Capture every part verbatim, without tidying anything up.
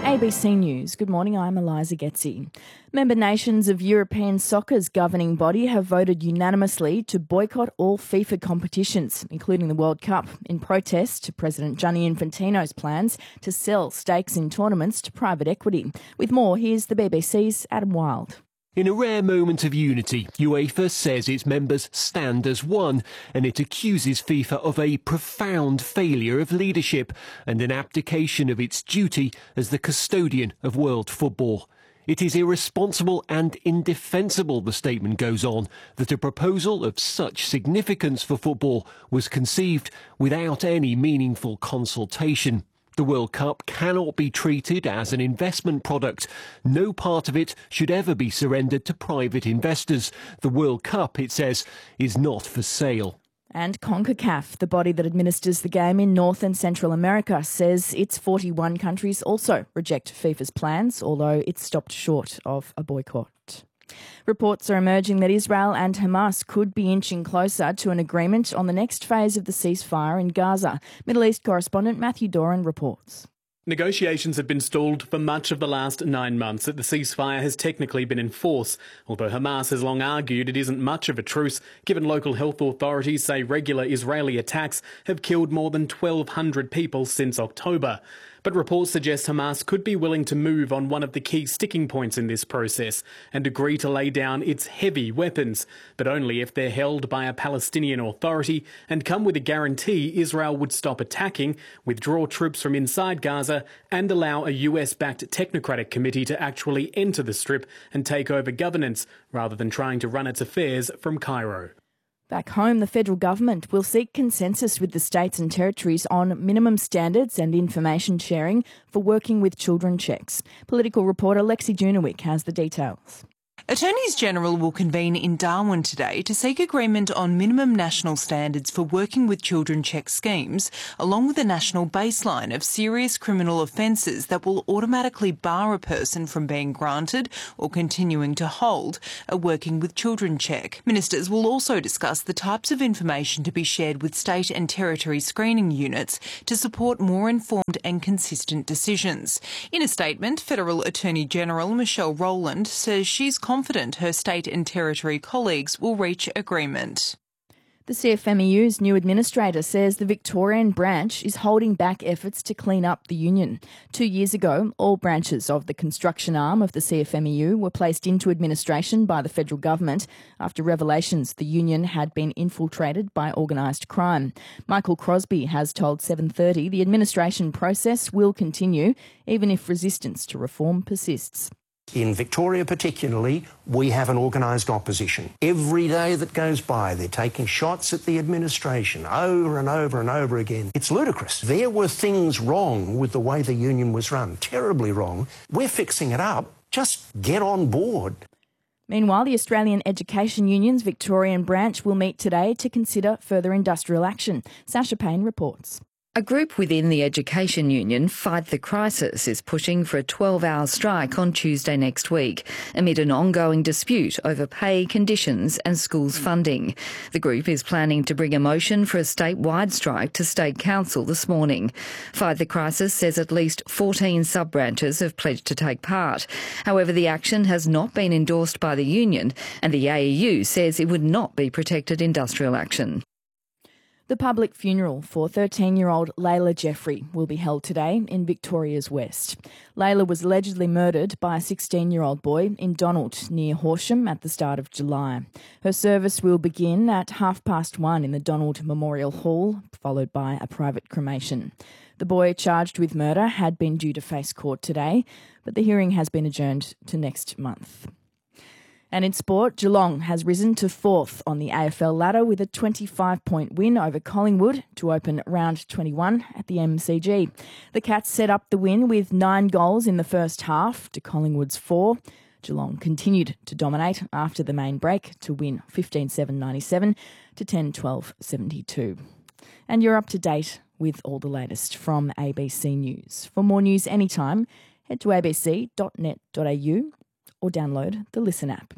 A B C News. Good morning, I'm Eliza Getzi. Member nations of European soccer's governing body have voted unanimously to boycott all FIFA competitions, including the World Cup, in protest to President Gianni Infantino's plans to sell stakes in tournaments to private equity. With more, here's the B B C's Adam Wilde. In a rare moment of unity, UEFA says its members stand as one, and it accuses FIFA of a profound failure of leadership and an abdication of its duty as the custodian of world football. It is irresponsible and indefensible, the statement goes on, that a proposal of such significance for football was conceived without any meaningful consultation. The World Cup cannot be treated as an investment product. No part of it should ever be surrendered to private investors. The World Cup, it says, is not for sale. And CONCACAF, the body that administers the game in North and Central America, says its forty-one countries also reject FIFA's plans, although it's stopped short of a boycott. Reports are emerging that Israel and Hamas could be inching closer to an agreement on the next phase of the ceasefire in Gaza. Middle East correspondent Matthew Doran reports. Negotiations have been stalled for much of the last nine months that the ceasefire has technically been in force, although Hamas has long argued it isn't much of a truce, given local health authorities say regular Israeli attacks have killed more than twelve hundred people since October. But reports suggest Hamas could be willing to move on one of the key sticking points in this process and agree to lay down its heavy weapons, but only if they're held by a Palestinian authority and come with a guarantee Israel would stop attacking, withdraw troops from inside Gaza and allow a U S-backed technocratic committee to actually enter the Strip and take over governance, rather than trying to run its affairs from Cairo. Back home, the federal government will seek consensus with the states and territories on minimum standards and information sharing for working with children checks. Political reporter Lexi Junowick has the details. Attorneys General will convene in Darwin today to seek agreement on minimum national standards for working with children check schemes, along with a national baseline of serious criminal offences that will automatically bar a person from being granted or continuing to hold a working with children check. Ministers will also discuss the types of information to be shared with state and territory screening units to support more informed and consistent decisions. In a statement, Federal Attorney General Michelle Rowland says she's confident confident her state and territory colleagues will reach agreement. The C F M E U's new administrator says the Victorian branch is holding back efforts to clean up the union. Two years ago, all branches of the construction arm of the C F M E U were placed into administration by the federal government after revelations the union had been infiltrated by organised crime. Michael Crosby has told seven thirty the administration process will continue, even if resistance to reform persists. In Victoria particularly, we have an organised opposition. Every day that goes by, they're taking shots at the administration over and over and over again. It's ludicrous. There were things wrong with the way the union was run, terribly wrong. We're fixing it up. Just get on board. Meanwhile, the Australian Education Union's Victorian branch will meet today to consider further industrial action. Sasha Payne reports. A group within the Education Union, Fight the Crisis, is pushing for a twelve-hour strike on Tuesday next week, amid an ongoing dispute over pay, conditions and schools funding. The group is planning to bring a motion for a statewide strike to State Council this morning. Fight the Crisis says at least fourteen sub-branches have pledged to take part. However, the action has not been endorsed by the union, and the A E U says it would not be protected industrial action. The public funeral for thirteen-year-old Layla Jeffrey will be held today in Victoria's West. Layla was allegedly murdered by a sixteen-year-old boy in Donald near Horsham at the start of July. Her service will begin at half past one in the Donald Memorial Hall, followed by a private cremation. The boy charged with murder had been due to face court today, but the hearing has been adjourned to next month. And in sport, Geelong has risen to fourth on the A F L ladder with a twenty-five point win over Collingwood to open round twenty-one at the M C G. The Cats set up the win with nine goals in the first half to Collingwood's four. Geelong continued to dominate after the main break to win fifteen seven ninety-seven to ten twelve seventy-two. And you're up to date with all the latest from A B C News. For more news anytime, head to a b c dot net dot a u or download the Listen app.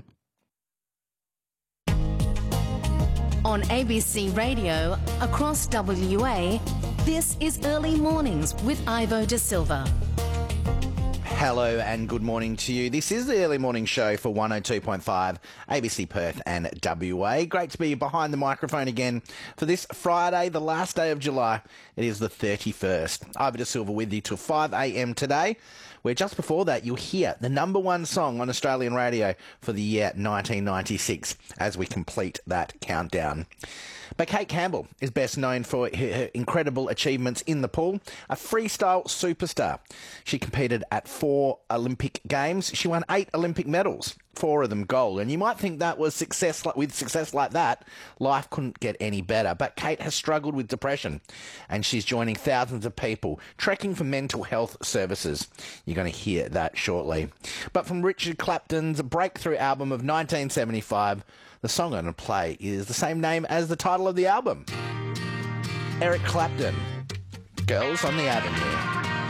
On A B C Radio, across W A, this is Early Mornings with Ivo De Silva. Hello and good morning to you. This is the early morning show for one oh two point five A B C Perth and W A. Great to be behind the microphone again for this Friday, the last day of July. It is the thirty-first. Ivor De Silva with you till five a m today, where just before that you'll hear the number one song on Australian radio for the year nineteen ninety-six as we complete that countdown. But Kate Campbell is best known for her, her incredible achievements in the pool, a freestyle superstar. She competed at four Olympic Games. She won eight Olympic medals, four of them gold. And you might think that was success. With success like that, life couldn't get any better. But Kate has struggled with depression, and she's joining thousands of people trekking for mental health services. You're going to hear that shortly. But from Richard Clapton's breakthrough album of nineteen seventy-five, the song I'm going to play is the same name as the title of the album. Eric Clapton, Girls on the Avenue.